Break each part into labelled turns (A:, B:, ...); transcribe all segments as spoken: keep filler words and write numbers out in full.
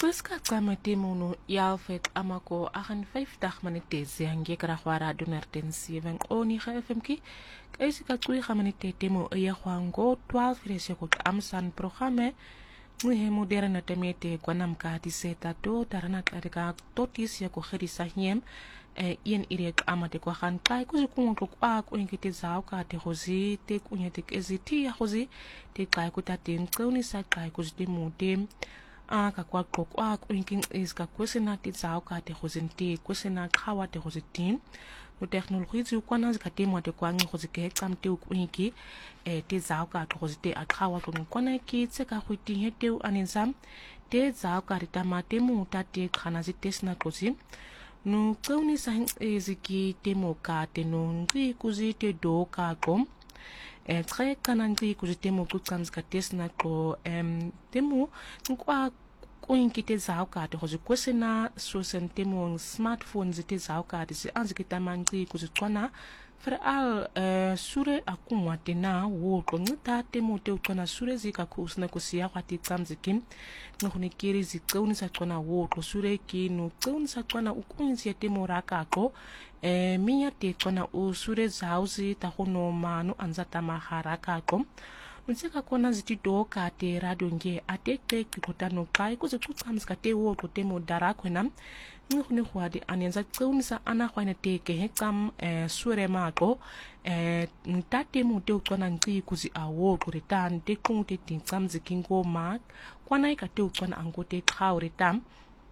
A: Qiska qama temunu yalfek amako agan vijftig minuten hange kragwara donarten seven oni ga F M ki kaisi ka tsui ga minute temo ya kwango twaalf rese ko amsan programme ni moderne temete kwanam ka tiseta to tarana ka totis ya ko khirisa hiem e ien irek amate kwa kan kai kuzi kungo kwa ko ingite zao ka te hozi te kunyete eziti ya hozi te kai ko taten tsoni sa kai kuzi te modem a ka kwa kwa ko ingin is ka kwesena te zao ka te hozinte kwesena khawa te hozitin no technology zi kwana zika te mo te kwa ngi hozi ke tsam te ku ingi e te zao ka te hozite a khawa ko kwana ki tse ka khwiti hete u anenzam te zao ka te tamate mo ta te khana zi tesna kozi no tsoni sa eziki te mo ka te no ngi kuzi te do ka kom e tre kana ngi kuzi te mo ku tsam zika tesna ko em te mo kwa ko inkite zao ka te hozi kwesena so sentemo smartphone zite zao ka te se anzikita mangi kuzi tswana veral uh, sure akumwa te na wo ko ngita te mo te tswana sure zika kusna kusia kwati tsamzikim ngone kiri zitsoni sa tswana wo ko sure ki no tsoni sa tswana ukunzi te mo raka ko e minya te tswana u sure zao zi ta hono manu anzata maharaka ko Unseka kona ziti do ka te radio nge ate te kikotano kai kuze tutsamska te wo ko te mo dara kwena ngune khwadi anenza tsaunisa ana khwana te ke hekam eh, sure mako eh ntate mo te ukona ngi kuzi awo ko retan te kung te tsamzi kingo mak kwana ka te ukona angote khawre tam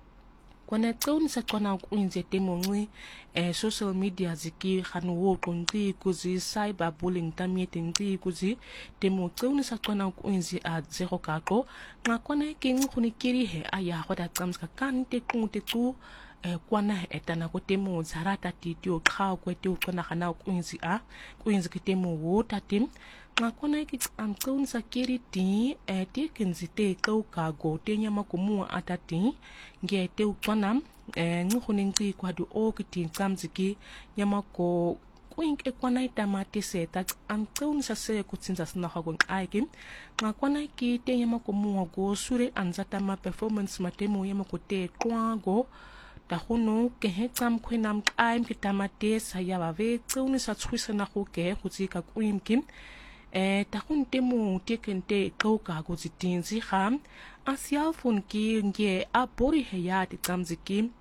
A: kwana tsaunisa kwana kunze te mo ngi eh, social media ziki khanu wo kunzi kuzi cyber bullying tamete ngi kuzi te mo tsaunisa kwana kunzi a zero kako nga kwana ke ngkhuni kiri he aya khoda tsamska kan te kunte tu eh, kwana etana ko te mo zarata ti ti o khaw ko te ukona khana kunzi a kunzi ke te mo wo tatim nga kwana ke am tsaunisa kiri ti eh, te kinzi te kau ka go te nyama ko mu atati nge te ukona eh, ngkhuni ngi kwadu o kiti tsamziki nyama ko kuinke kwana itamate seta antsonisa se kutsinza sina hago aiki nga kwana ki te nyama ko mu go sure anzata ma performance matemo yama ko te kwago ta hono ke he tsam khwenam time ke tamate sa ya ba ve tsaunisa tshwisa na go ke go tsika kuimki eh ta hunte mo te kente kauka go tsitinzi ga asia phone ki nge a bori he ya te tsamziki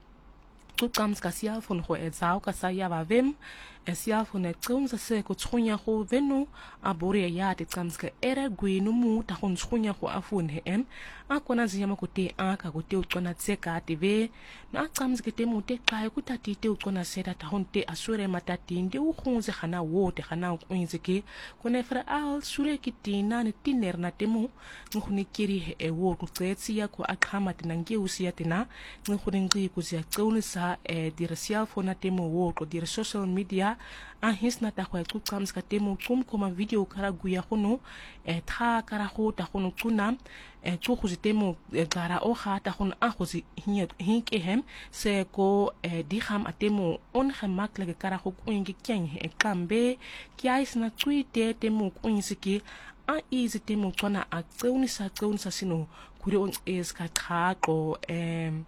A: tu tsamska sia phone go etsao ka sa ya ba vem esia phone tsamza se ko tshonya go veno a bori ya te tsamska era gwinu mu ta go tshonya go a phone he em a kona ziyama ko te a ka go te utsona tseka te ve na tsamzike te mo te kai ku ta ti te utsona seta ta honte asure matati ndi u khunze khana wo te khana ku inzike kona fra al sure ki tina ne tiner na te mo ngkhuni kiri he e wo ku tsetsi ya ko akhama te nange usia tena ngkhuni ngi ku sia tsaunisa e dirisia phone te mo wo ko dir social media a hisna ta khwa ku tsamska te mo kum koma video kara guya khono e tha kara ho ta khono tuna e tso go temo gara o ga ta khono a go se hinke hem se ko e di kham atemo on khamak le kara go kungi kyeng e kambe kya isna tweete temo kunsiki a easy temo tsona a tsaunisa tsaunisa sino kuri on es ka khaqo em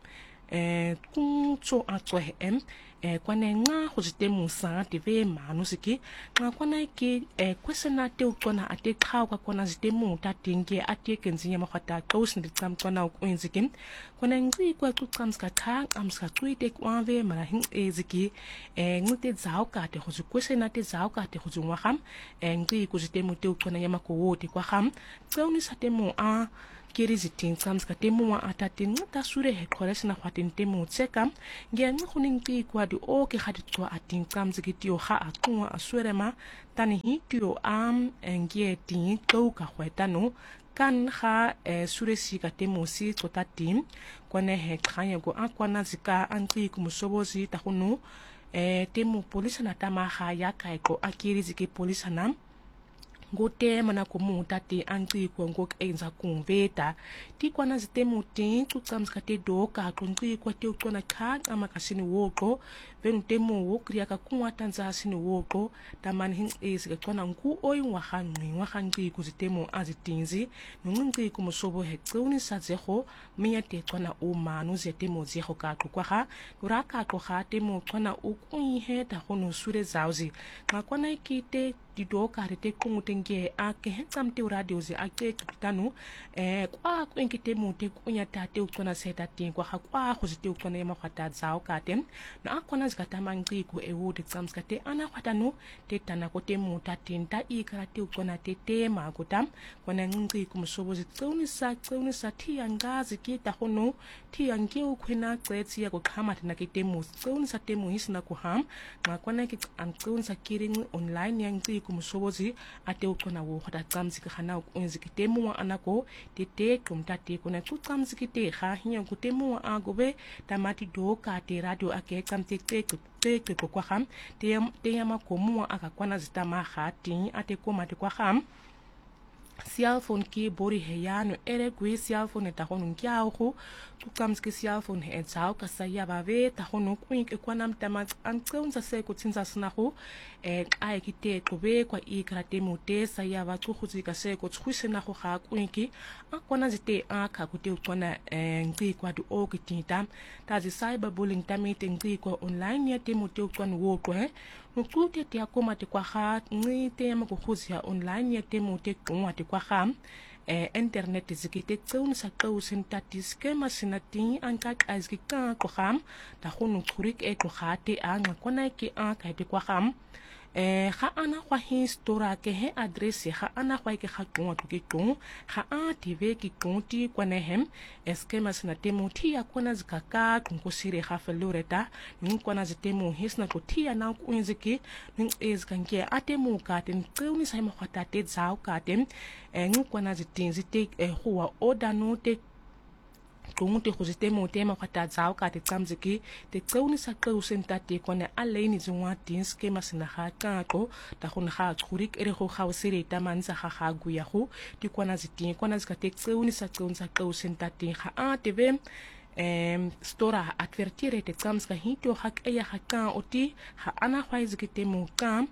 A: eh kutso a tswe em eh kwane nga go temo sa te ve manu siki nga kwana ke eh kwesena te ukona ate khaw ka kona zitemo ta tinge ate kenzinya makhata qos ndi tsam tsona ukwenzikin kwana ngi kwa tsamska kha amska twite kwave mara hin eziki eh ngite zao ka te go kwesena te zao ka te go ngwa kham eh ngi ku zitemo te ukona nyama ko wote kwa kham tsauni sa temo a kiri zitin tsamska temo wa atatin ta sure he khoresa na khwatin temo tseka nge ngkhuni ngi kwa di o ke khadi tswa atin tsamziki tio kha atwa asurema tani hi tio am nge tin to ka khwetano kan kha e sure si ka temo si tota tim kone he khanya go akwana zika anti kumusobozi ta hono e temo polisa na tama kha ya kai ko akiri ziki polisa nam ngotema na kumuta te anqikwa ngok enza kumveta tikwana zitemu tin tuqamska te doka qonqikwa te uqona qaqa makasini woqo venu temu wokriya ka kunwa tanza sini woqo tamani hin ezike qona nku oyinwa hanqi wa hanqiku zitemu azitinzi nonqinqiku musobo hexuni sazego miya te qona umanu zetemu zego ka qokwa ura ka qoha temu qona ukuyihe ta hono sure zawzi ngakwana ikite di doka rete kungutenge ake hexamte radio ze ake kitanu eh kwa kwenkite mute kunya tate ukona seta tin kwa kwa khuzite ukona yema khata zawo katem na akona zikatama nqiku ewude tsamskate ana khatanu tetana kote muta tinta ikarate ukona tete makutam kona nqiku musobo zitsonisa tsonisa thiya ngazi kita hono thiya nge ukhwena qetsi ya kuqhama tina kitemu tsonisa temu hisna kuham ngakwana ki antsonisa kiringi online yang kumusobozi ate ukona wo khata tsamziki khana ukunziki temu anako tete kumtate kuna tsamziki te kha hinya kutemu agobe tamati doka te radio ake tsamte te te kwa kham te te yama komu akakwana zitama khati ate komate kwa kham cellphone ki bori heyano ere gwe cellphone ta hono nkiaho tukamski cellphone he tsao ka saya bave ta hono kwink ekwanam tama antseunza se kutsinza snaho e ai kite tobe kwa ikrate mote saya ba tsukhuzika se ko tsukhise na go ga kwinki akona zite aka kute ukona ngci kwa du okitita ta zi cyberbullying tamite ngci kwa online ya te mote ukona wo kwe nukute te akoma te kwa ha ngi te ma ko khuzia online ya te mote kwa te kwa ha eh internet zikite tseun sa qausen tatis kema sinati anka azki ka ko ham ta khunu khurik e ko khate anga kona ki aka te kwa ham eh ga ana kwa histora ke he address ga ana kwa ke ga tongwa ke tong ga a tv ke konti kwana hem eskema sinate muthi ya kona zikaka kunkosire ga feloreta ning kwana zitemu hisna ko thia na kunziki ning ezkanke atemu ka ten tseuni sai mo khata te zao ka tem eng kwana zitinzi te huwa oda no te kunguti khuzitemu tema khata zao ka te tsamziki te tseuni sa qeusen tate kona aleni zungwa tins ke masina ha qaqo ta khona ga khurik ere go ga usire ta manza ga ga guya go di kwana zitin kwana zika te tseuni sa qeunsa qeusen tate ga a tv em stora advertire te tsamska hito hak eya ha ka oti ha ana khwaiziki temu kam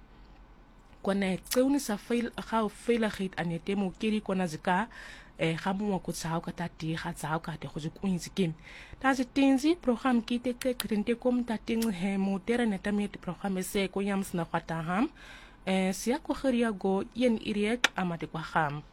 A: kona tseuni sa fail ga fail git anetemu kiri kona zika eh gamu wa kutsao ka tati ga tsao ka te go zikunzi kim ta zitinzi program ki te ke krinte kom tating he modera netamit program se ko yams na khata ham eh sia ko khria go yen iriek amate kwa kham